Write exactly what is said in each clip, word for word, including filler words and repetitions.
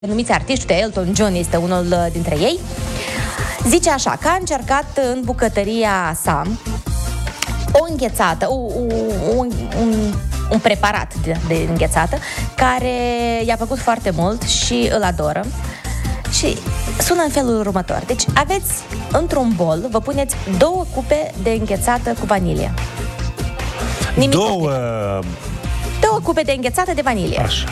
numiți artiști, Elton John este unul dintre ei, zice așa, că a încercat în bucătăria sa o înghețată, o, o, un, un, un preparat de, de înghețată care i-a plăcut foarte mult și îl adoră. Și sună în felul următor. Deci aveți într-un bol, vă puneți două cupe de înghețată cu vanilie. Nimic Două... Complet. Două cupe de înghețată de vanilie. Așa.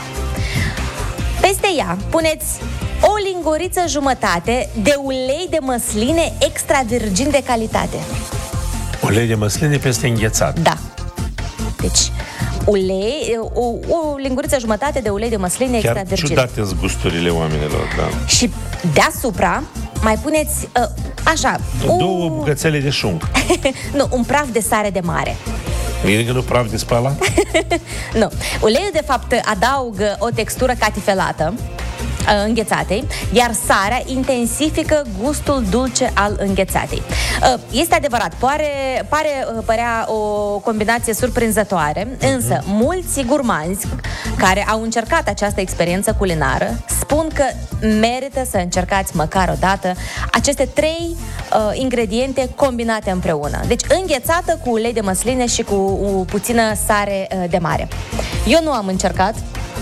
Peste ea puneți o linguriță jumătate de ulei de măsline extra virgin de calitate. Ulei de măsline peste înghețat. Da. Deci, ulei, o, o linguriță jumătate de ulei de măsline extra Chiar virgin. ciudate-s gusturile oamenilor, da. Și deasupra mai puneți, uh, așa... Două un... bucățele de șung. Nu, un praf de sare de mare. Bine că nu praf de spălat? Nu. Uleiul, de fapt, adaugă o textură catifelată înghețatei, iar sarea intensifică gustul dulce al înghețatei. Este adevărat, pare, pare părea o combinație surprinzătoare, însă mulți gurmanzi care au încercat această experiență culinară spun că merită să încercați măcar o dată aceste trei uh, ingrediente combinate împreună. Deci înghețată cu ulei de măsline și cu uh, puțină sare uh, de mare. Eu nu am încercat,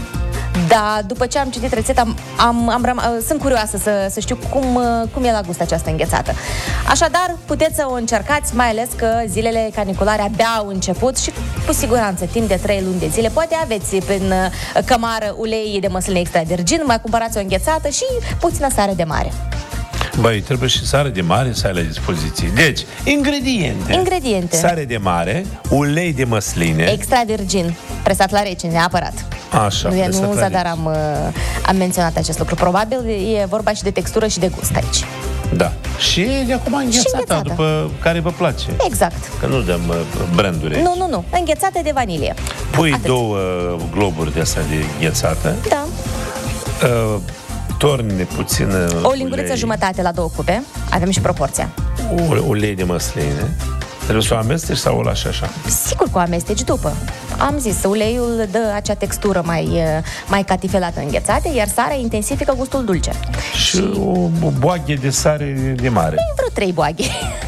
dar după ce am citit rețeta, am, am, am, sunt curioasă să, să știu cum, cum e la gust această înghețată. Așadar, puteți să o încercați, mai ales că zilele caniculare abia au început și cu siguranță timp de trei luni de zile poate aveți prin cămară ulei de măsline extra virgin, mai cumpărați o înghețată și puțină sare de mare. Băi, trebuie și sare de mare să ai la dispoziție. Deci, ingrediente. Ingrediente. Sare de mare, ulei de măsline. Extra virgin, presat la rece, neapărat. Așa, nu, nu zadar am, am menționat acest lucru. Probabil e vorba și de textură și de gust aici. Da. Și de acum înghețata, înghețata, după care vă place. Exact. Că nu dăm branduri. Nu, nu, nu. Înghețată de vanilie. Pui Atât. două globuri de astea de înghețată. Da. Uh, torne puțină o linguriță ulei. Jumătate la două cupe. Avem și proporția. Ulei de măsline. Trebuie să o amesteci sau o lași așa? Sigur că o amesteci după. Am zis, uleiul dă acea textură mai, mai catifelată înghețate, iar sarea intensifică gustul dulce. Și, și... o boaghe de sare de mare. Vreo trei boaghe.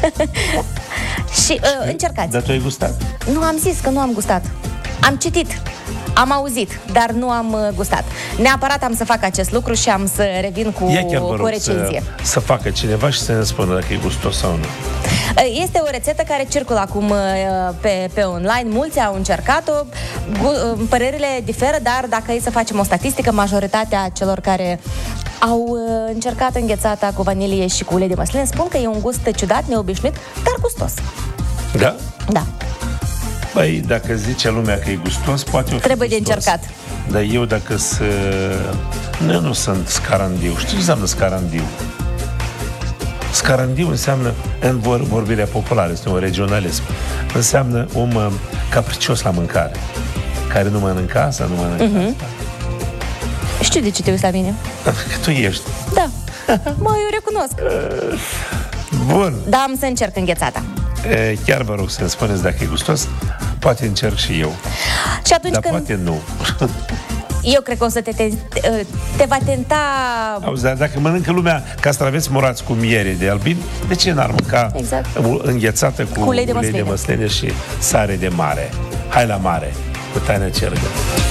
Și uh, încercați. Dar tu ai gustat? Nu, am zis că nu am gustat. Am citit. Am auzit, dar nu am uh, gustat. Neapărat am să fac acest lucru și am să revin cu, Ia chiar, vă rog, cu o recenzie. Să, să facă cineva și să ne spună dacă e gustos sau nu. Este o rețetă care circulă acum pe, pe online. Mulți au încercat-o. Părerile diferă, dar dacă e să facem o statistică, majoritatea celor care au încercat înghețata cu vanilie și cu ulei de măsline spun că e un gust ciudat, neobișnuit, dar gustos. Da? Da. Băi, dacă zice lumea că e gustos, poate o fi Trebuie gustos. de încercat. Dar eu dacă să... Nu, eu nu sunt scarandiu. Știi ce înseamnă scarandiu? Scarandiu înseamnă, în vor, vorbirea populară, este un regionalism, înseamnă om capricios la mâncare, care nu mănâncă asta, nu mănâncă uh-huh. asta. Știu de ce te uiți la mine. Că tu ești. Da. Mă, eu recunosc. Bun. Da, am să încerc înghețata. E, chiar vă rog să-mi spuneți dacă e gustos. Poate încerc și eu. Și atunci Dar când... poate nu. Eu cred că o să te, te, te va tenta... Auzi, dar dacă mănâncă lumea castraveți murați cu miere de albin, de ce n-ar mânca exact. înghețată cu, cu ulei de ulei măsline. de măsline și sare de mare? Hai la mare, cu Taina Cergă.